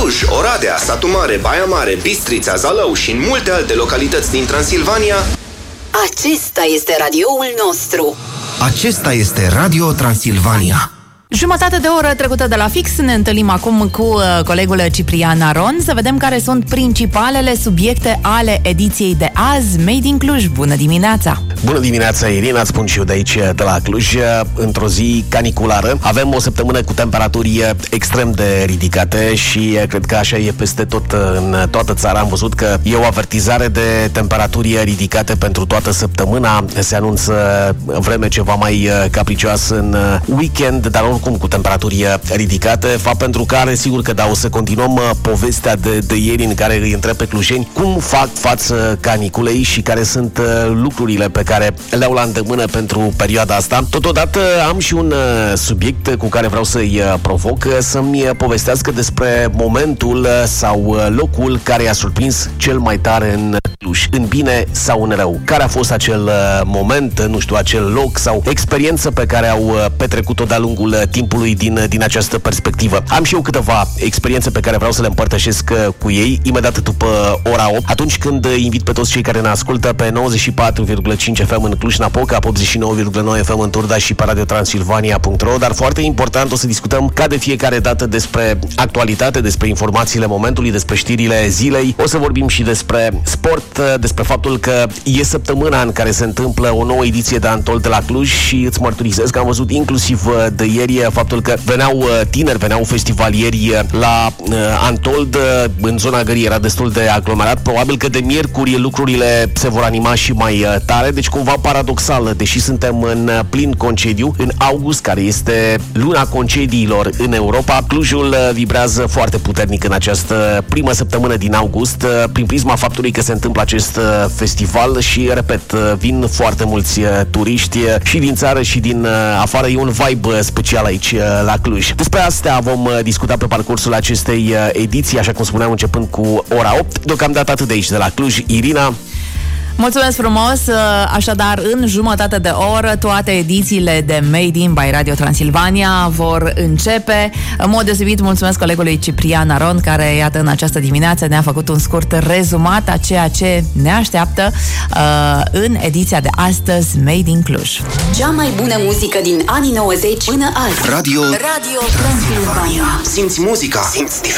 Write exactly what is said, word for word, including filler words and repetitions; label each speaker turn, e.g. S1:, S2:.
S1: Cluj, Oradea, Satu Mare, Baia Mare, Bistrița, Zalău și în multe alte localități din Transilvania.
S2: Acesta este radioul nostru.
S3: Acesta este Radio Transilvania.
S4: Jumătate de oră trecută de la fix, ne întâlnim acum cu uh, colegul Ciprian Aron să vedem care sunt principalele subiecte ale ediției de azi, Made in Cluj. Bună dimineața!
S5: Bună dimineața, Irina, îți spun și eu de aici, de la Cluj, într-o zi caniculară. Avem o săptămână cu temperaturi extrem de ridicate și cred că așa e peste tot în toată țara. Am văzut că e o avertizare de temperaturi ridicate pentru toată săptămâna. Se anunță vreme ceva mai capricioasă în weekend, dar oricum cu temperaturi ridicate, fapt pentru care sigur că da, o să continuăm povestea de, de ieri în care îi întreb pe clujeni cum fac față caniculei și care sunt lucrurile pe care le-au la îndemână pentru perioada asta. Totodată am și un subiect cu care vreau să-i provoc să-mi povestească despre momentul sau locul care i-a surprins cel mai tare în Cluj, în bine sau în rău. Care a fost acel moment, nu știu, acel loc sau experiență pe care au petrecut-o de-a lungul timpului din, din această perspectivă. Am și eu câteva experiențe pe care vreau să le împărtășesc cu ei imediat după ora opt, atunci când invit pe toți cei care ne ascultă pe nouăzeci și patru virgulă cinci F M în Cluj-Napoca, pe optzeci și nouă virgulă nouă F M în Turda și pe radio transilvania punct ro, dar foarte important, o să discutăm ca de fiecare dată despre actualitate, despre informațiile momentului, despre știrile zilei. O să vorbim și despre sport, despre faptul că e săptămâna în care se întâmplă o nouă ediție de Antold de la Cluj și îți mărturisesc că am văzut inclusiv de ieri faptul că veneau tineri, veneau festivalieri la Antold, în zona gării era destul de aglomerat. Probabil că de miercuri lucrurile se vor anima și mai tare, deci cumva paradoxal, deși suntem în plin concediu, în august, care este luna concediilor în Europa, Clujul vibrează foarte puternic în această primă săptămână din august, prin prisma faptului că se întâmplă acest festival și, repet, vin foarte mulți turiști și din țară și din afară. E un vibe special aici la Cluj. Despre astea vom discuta pe parcursul acestei ediții, așa cum spuneam, începând cu ora opt. Deocamdată atât de aici, de la Cluj. Irina.
S4: Mulțumesc frumos! Așadar, în jumătate de oră, toate edițiile de Made in by Radio Transilvania vor începe. În mod deosebit, mulțumesc colegului Ciprian Aron, care, iată, în această dimineață ne-a făcut un scurt rezumat a ceea ce ne așteaptă uh, în ediția de astăzi, Made in Cluj.
S2: Cea mai bună muzică din anii nouăzeci până azi.
S1: Radio,
S2: Radio Transilvania.
S1: Simți muzica, simți